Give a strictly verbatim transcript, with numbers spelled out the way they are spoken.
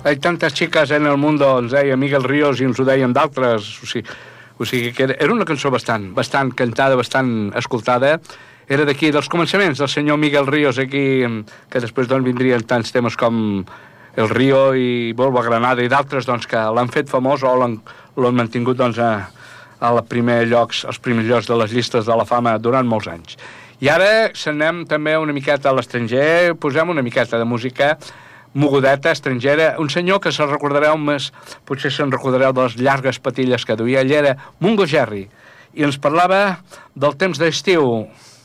hay tantes xiques en el mundo, ens deia Miguel Ríos i ens ho deien d'altres, o sigui, o sigui que era, era una cançó bastant, bastant cantada, bastant escoltada, era d'aquí, dels començaments del senyor Miguel Ríos aquí, que després doncs vindrien tants temes com El Río i Volvo a Granada i d'altres doncs que l'han fet famós o l'han, l'han mantingut doncs a, a la primer llocs, als primers llocs de les llistes de la fama durant molts anys. I ara s'anem també una miqueta a l'estranger, posem una miqueta de música mogudeta, estrangera, un senyor que se'l recordareu més, potser se'n recordareu de les llargues patilles que duia, ell era Mungo Jerry, i ens parlava del temps d'estiu.